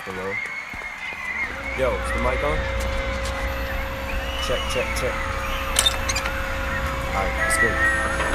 Hello? Yo, is the mic on? Check. Alright, let's go.